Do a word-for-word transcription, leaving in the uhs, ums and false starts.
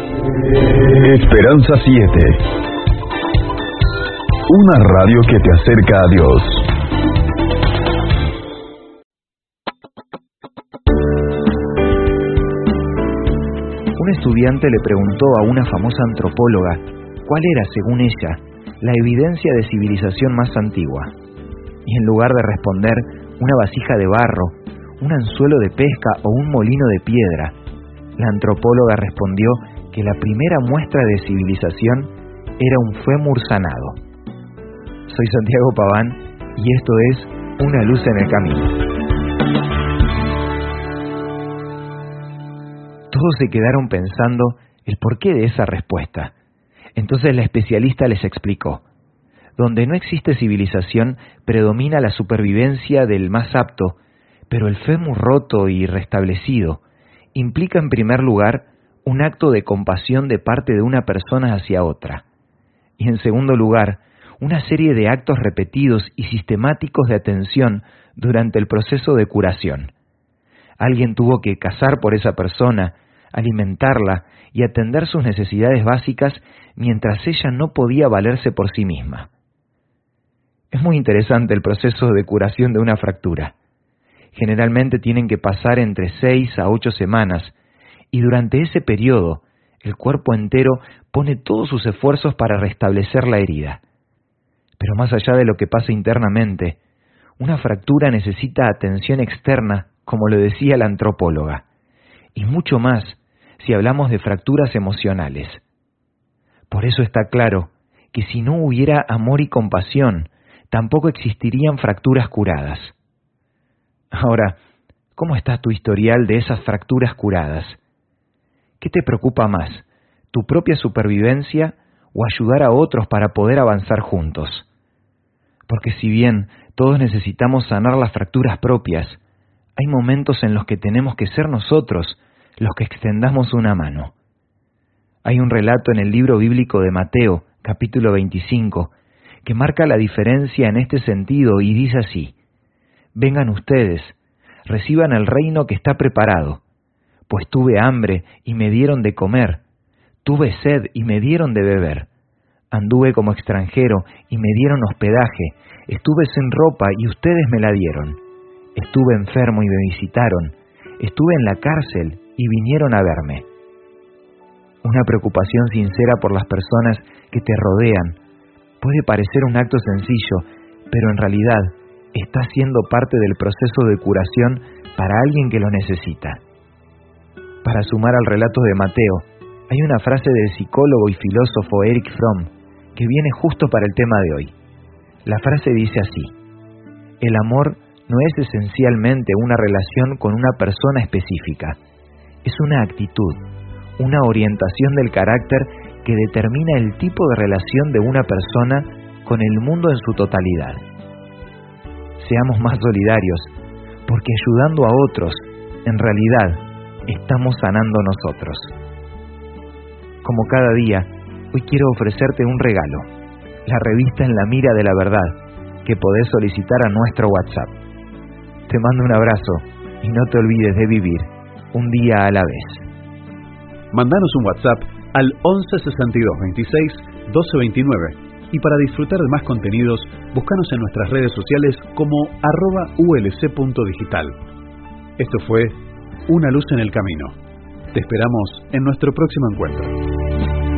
Esperanza siete. Una radio que te acerca a Dios. Un estudiante le preguntó a una famosa antropóloga cuál era, según ella, la evidencia de civilización más antigua. Y en lugar de responder una vasija de barro, un anzuelo de pesca o un molino de piedra, la antropóloga respondió que la primera muestra de civilización era un fémur sanado. Soy Santiago Paván y esto es Una luz en el camino. Todos se quedaron pensando el porqué de esa respuesta. Entonces la especialista les explicó: donde no existe civilización, predomina la supervivencia del más apto, pero el fémur roto y restablecido implica en primer lugar un acto de compasión de parte de una persona hacia otra, y en segundo lugar, una serie de actos repetidos y sistemáticos de atención durante el proceso de curación. Alguien tuvo que cazar por esa persona, alimentarla y atender sus necesidades básicas mientras ella no podía valerse por sí misma. Es muy interesante el proceso de curación de una fractura. Generalmente tienen que pasar entre seis a ocho semanas, y durante ese periodo el cuerpo entero pone todos sus esfuerzos para restablecer la herida. Pero más allá de lo que pasa internamente, una fractura necesita atención externa, como lo decía la antropóloga, y mucho más si hablamos de fracturas emocionales. Por eso está claro que si no hubiera amor y compasión, tampoco existirían fracturas curadas. Ahora, ¿cómo está tu historial de esas fracturas curadas? ¿Qué te preocupa más, tu propia supervivencia o ayudar a otros para poder avanzar juntos? Porque si bien todos necesitamos sanar las fracturas propias, hay momentos en los que tenemos que ser nosotros los que extendamos una mano. Hay un relato en el libro bíblico de Mateo, capítulo veinticinco, que marca la diferencia en este sentido y dice así: vengan ustedes, reciban el reino que está preparado, pues tuve hambre y me dieron de comer, tuve sed y me dieron de beber, anduve como extranjero y me dieron hospedaje, estuve sin ropa y ustedes me la dieron, estuve enfermo y me visitaron, estuve en la cárcel y vinieron a verme. Una preocupación sincera por las personas que te rodean puede parecer un acto sencillo, pero en realidad está siendo parte del proceso de curación para alguien que lo necesita. Para sumar al relato de Mateo, hay una frase del psicólogo y filósofo Erich Fromm que viene justo para el tema de hoy. La frase dice así: el amor no es esencialmente una relación con una persona específica, es una actitud, una orientación del carácter que determina el tipo de relación de una persona con el mundo en su totalidad. Seamos más solidarios, porque ayudando a otros, en realidad, estamos sanando nosotros. Como cada día, hoy quiero ofrecerte un regalo, la revista En la Mira de la Verdad, que podés solicitar a nuestro WhatsApp. Te mando un abrazo y no te olvides de vivir un día a la vez. Mandanos un WhatsApp al once sesenta y dos veintiséis doce veintinueve y para disfrutar de más contenidos, búscanos en nuestras redes sociales como arroba ulc.digital. Esto fue Una luz en el camino. Te esperamos en nuestro próximo encuentro.